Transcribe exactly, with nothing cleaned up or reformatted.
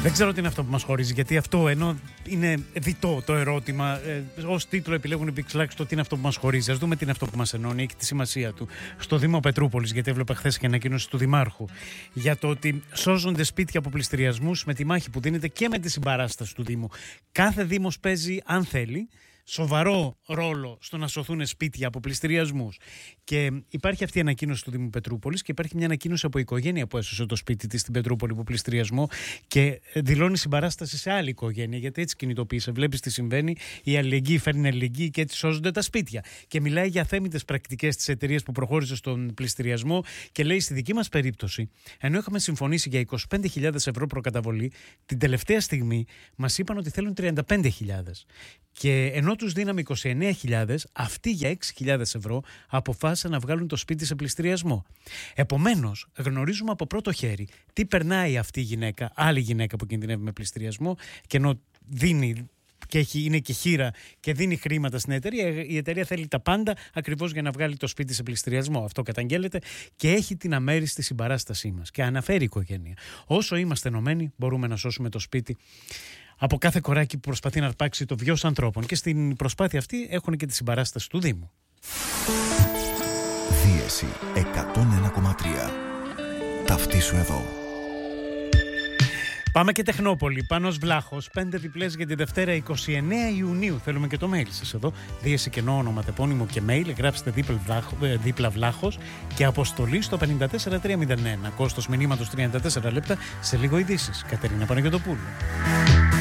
Δεν ξέρω τι είναι αυτό που μας χωρίζει, γιατί αυτό ενώ είναι διτό το ερώτημα, ε, ως τίτλο επιλέγουν οι Pixelax το τι είναι αυτό που μας χωρίζει. Ας δούμε τι είναι αυτό που μας ενώνει, έχει τη σημασία του. Στο Δήμο Πετρούπολης, γιατί έβλεπα χθες και ανακοίνωση του Δημάρχου, για το ότι σώζονται σπίτια από πληστηριασμούς με τη μάχη που δίνεται και με τη συμπαράσταση του Δήμου. Κάθε Δήμος παίζει, αν θέλει, σοβαρό ρόλο στο να σωθούν σπίτια από πληστηριασμούς. Και υπάρχει αυτή η ανακοίνωση του Δήμου Πετρούπολης και υπάρχει μια ανακοίνωση από οικογένεια που έσωσε το σπίτι της στην Πετρούπολη από πληστηριασμό και δηλώνει συμπαράσταση σε άλλη οικογένεια, γιατί έτσι κινητοποίησε. Βλέπεις τι συμβαίνει, η αλληλεγγύη φέρνει αλληλεγγύη και έτσι σώζονται τα σπίτια. Και μιλάει για αθέμητες πρακτικές της εταιρείας που προχώρησε στον πληστηριασμό και λέει στη δική μας περίπτωση, ενώ είχαμε συμφωνήσει για είκοσι πέντε χιλιάδες ευρώ προκαταβολή, την τελευταία στιγμή μας είπαν ότι θέλουν τριάντα πέντε χιλιάδες. Και ενώ τους δίναμε είκοσι εννέα χιλιάδες, αυτοί για έξι χιλιάδες ευρώ αποφάσισαν να βγάλουν το σπίτι σε πληστηριασμό. Επομένως, γνωρίζουμε από πρώτο χέρι τι περνάει αυτή η γυναίκα, άλλη γυναίκα που κινδυνεύει με πληστηριασμό, και ενώ δίνει και έχει, είναι και χείρα και δίνει χρήματα στην εταιρεία, η εταιρεία θέλει τα πάντα ακριβώς για να βγάλει το σπίτι σε πληστηριασμό. Αυτό καταγγέλλεται και έχει την αμέριστη συμπαράστασή μας. Και αναφέρει η οικογένεια. Όσο είμαστε ενωμένοι, μπορούμε να σώσουμε το σπίτι από κάθε κοράκι που προσπαθεί να αρπάξει το βιος ανθρώπων. Και στην προσπάθεια αυτή έχουν και τη συμπαράσταση του Δήμου. Δίεση εκατόν ένα κόμμα τρία. Ταυτίσου εδώ. Πάμε και Τεχνόπολη. Πάνος Βλάχος. Πέντε διπλές για τη Δευτέρα εικοστή ενάτη Ιουνίου. Θέλουμε και το mail σας εδώ. Δίεση κενό ονοματεπώνυμο και mail. Γράψτε δίπλα, δίπλα Βλάχος και αποστολή στο πέντε τέσσερα τρία μηδέν ένα. Κόστος μηνύματος τριάντα τέσσερα λεπτά. Σε λίγο ειδήσεις. Κατερίνα Παναγιωτοπούλου.